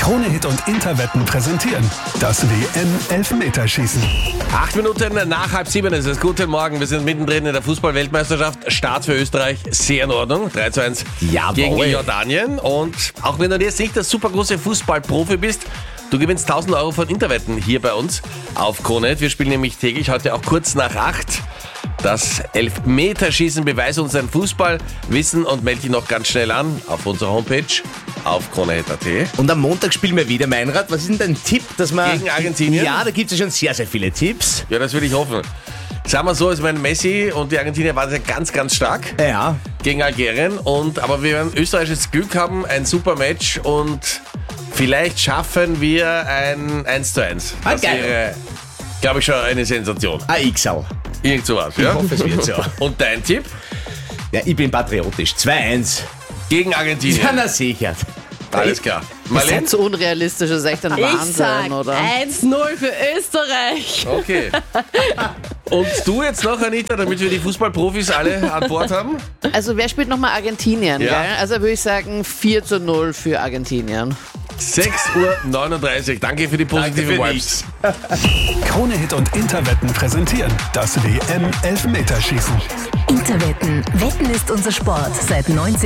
Krone-Hit und Interwetten präsentieren das WM-Elfmeterschießen. 8 Minuten nach 6:30 ist es. Guten Morgen, wir sind mittendrin in der Fußball-Weltmeisterschaft. Start für Österreich, sehr in Ordnung. 3:1 gegen Jordanien. Und auch wenn du jetzt nicht der super große Fußballprofi bist, du gewinnst 1.000 Euro von Interwetten hier bei uns auf Krone. Wir spielen nämlich täglich, heute auch kurz nach 8. Das Elfmeterschießen, beweise uns dein Fußballwissen und melde dich noch ganz schnell an auf unserer Homepage auf krone.at. Und am Montag spielen wir wieder, Meinrad. Was ist denn dein Tipp, dass man... Gegen Argentinien? Ja, da gibt es ja schon sehr, sehr viele Tipps. Ja, das will ich hoffen. Sagen wir so, Messi und die Argentinier waren ja ganz, ganz stark Ja. gegen Algerien. Aber wir werden österreichisches Glück haben, ein super Match und vielleicht schaffen wir ein 1:1. Das geil. wäre, glaube ich, schon eine Sensation. Ein Xal. Irgend sowas, Ich ja? hoffe, es wird so. Und dein Tipp? Ja, ich bin patriotisch. 2:1. Gegen Argentinien. Ja, na sicher. Alles klar. Das Marlene? ist so unrealistisch, das ist echt ein Wahnsinn, Ich sag oder? 1:0 für Österreich. Okay. Und du jetzt noch, Anita, damit wir die Fußballprofis alle an Bord haben? Also wer spielt nochmal Argentinien, Ja. gell? Also würde ich sagen 4:0 für Argentinien. 6:39 Uhr. Danke für die positiven Danke für Vibes. Krone-Hit und Interwetten präsentieren das WM-Elfmeterschießen. Interwetten. Wetten ist unser Sport seit 19